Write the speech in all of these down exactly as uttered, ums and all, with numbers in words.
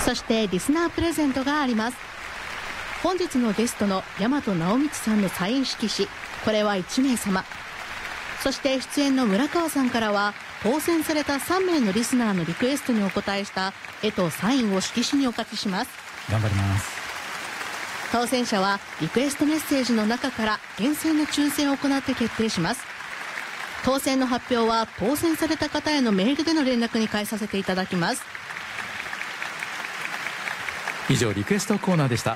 そしてリスナープレゼントがあります。本日のゲストの大和直道さんのサイン色紙、これはいちめいさま。そして出演の村川さんからは当選されたさんめいのリスナーのリクエストにお答えした絵とサインを色紙にお書きします。 頑張ります。 当選者はリクエストメッセージの中から厳正な抽選を行って決定します。当選の発表は当選された方へのメールでの連絡に返させていただきます。 以上、リクエストコーナーでした。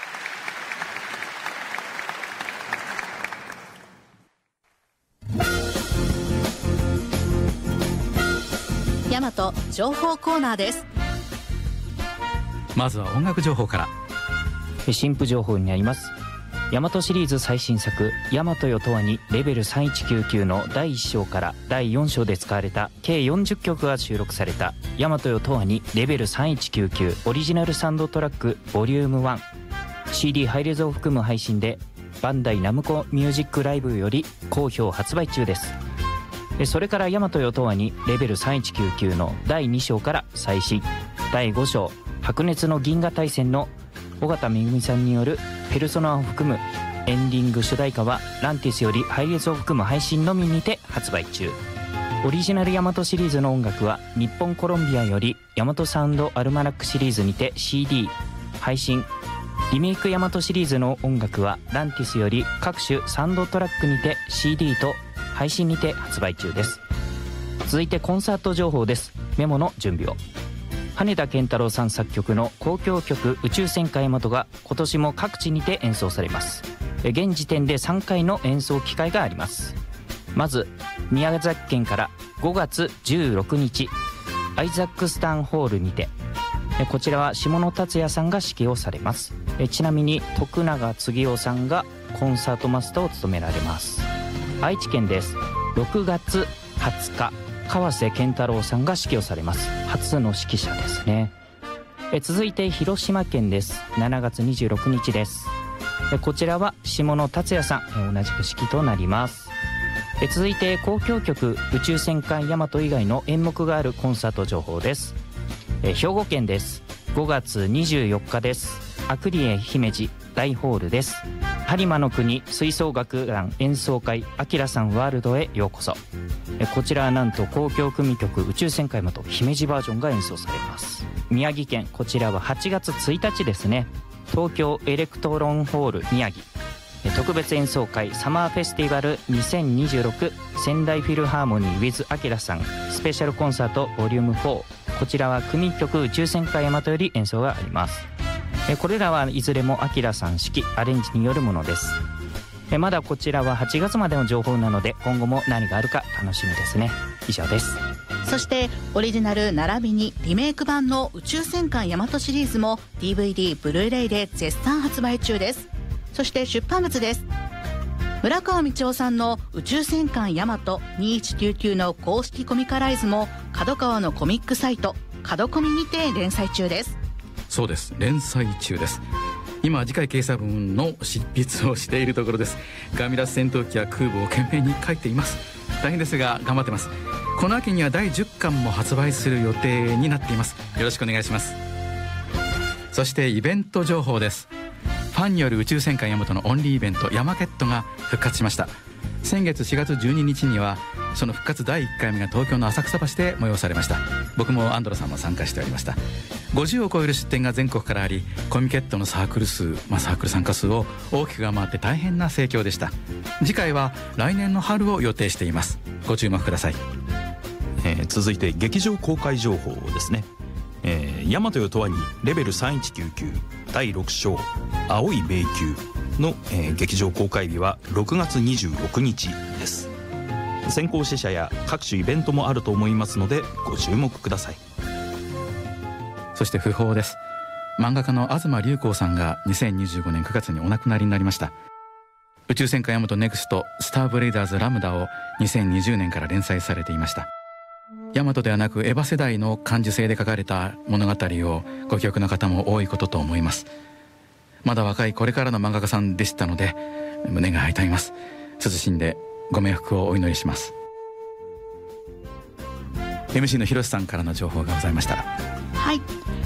大和情報コーナーです。 まずは音楽情報から。 新譜情報になります。大和シリーズ最新作「大和よとわ」にレベルさんいちきゅうきゅうのだいいっ章からだいよん章で使われた計よんじゅっきょくが収録された「大和よとわ」にレベルさんいちきゅうきゅうオリジナルサウンドトラックボリュームワン シーディー ハイレゾを含む配信でバンダイナムコミュージックライブより好評発売中です。それから「大和よとわ」にレベルさんいちきゅうきゅうのだいに章から最新だいご章白熱の銀河大戦の尾形めぐみさんによるペルソナを含むエンディング主題歌はランティスよりハイレゾを含む配信のみにて発売中。オリジナルヤマトシリーズの音楽は日本コロンビアよりヤマトサウンドアルマナックシリーズにて シーディー 配信。リメイクヤマトシリーズの音楽はランティスより各種サウンドトラックにて シーディー と配信にて発売中です。続いてコンサート情報です。メモの準備を。羽田健太郎さん作曲の交響曲宇宙戦艦ヤマトが今年も各地にて演奏されます。現時点でさんかいの演奏機会があります。まず宮崎県からごがつじゅうろくにちアイザックスタンホールにて、こちらは下野達也さんが指揮をされます。ちなみに徳永次夫さんがコンサートマスターを務められます。愛知県です。ろくがつはつか川瀬健太郎さんが指揮をされます。初の指揮者ですね。え続いて広島県です。しちがつにじゅうろくにちです。えこちらは下野達也さん、え同じく指揮となります。え続いて交響曲宇宙戦艦ヤマト以外の演目があるコンサート情報です。え兵庫県です。ごがつにじゅうよっかです。アクリエ姫路大ホールです。播磨の国吹奏楽団演奏会あきらさんワールドへようこそ。えこちらはなんと交響組曲宇宙戦艦ヤマト姫路バージョンが演奏されます。宮城県、こちらははちがつついたちですね。東京エレクトロンホール宮城特別演奏会サマーフェスティバルにせんにじゅうろく仙台フィルハーモニー with あきらさんスペシャルコンサートボリュームフォー。こちらは組曲宇宙戦艦ヤマトより演奏があります。これらはいずれもあきらさん指揮アレンジによるものです。まだこちらははちがつまでの情報なので今後も何があるか楽しみですね。以上です。 そしてオリジナル並びにリメイク版の宇宙戦艦ヤマトシリーズも ディーブイディー ブルーレイで絶賛発売中です。そして出版物です。村川道夫さんの宇宙戦艦ヤマトにせんひゃくきゅうじゅうきゅうの公式コミカライズも角川のコミックサイト角コミにて連載中です。 そうです、連載中です。今次回掲載分の執筆をしているところです。ガミラス戦闘機や空母を懸命に書いています。大変ですが頑張ってます。この秋にはだいじゅっかんも発売する予定になっています。よろしくお願いします。そしてイベント情報です。ファンによる宇宙戦艦ヤマトのオンリーイベントヤマケットが復活しました。先月しがつじゅうににちにはその復活だいいっかいめが東京の浅草橋で催されました。僕もアンドロさんも参加しておりました。ごじゅうを超える出展が全国からあり、コミケットのサークル数、まあ、サークル参加数を大きく上回って大変な盛況でした。次回は来年の春を予定しています。ご注目ください。 えー、続いて劇場公開情報ですね。えー、ヤマトよとわにレベルさんいちきゅうきゅうだいろく章青い迷宮の、えー、劇場公開日はろくがつにじゅうろくにちです。先行試写や各種イベントもあると思いますのでご注目ください。 そして訃報です。漫画家の東龍光さんがにせんにじゅうごねんくがつにお亡くなりになりました。宇宙戦艦ヤマトネクストスターブレイダーズラムダをにせんにじゅうねんから連載されていました。ヤマトではなくエヴァ世代の感受性で書かれた物語をご記憶の方も多いことと思います。まだ若いこれからの漫画家さんでしたので胸が痛みます。謹んでご冥福をお祈りします。 エムシー の広瀬さんからの情報がございました。 はい、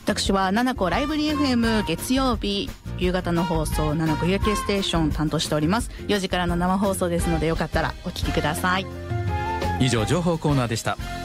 私はななこライブリー エフエム 月曜日夕方の放送ななこ有明ステーション担当しております。よじからの生放送ですのでよかったらお聞きください。 以上情報コーナーでした。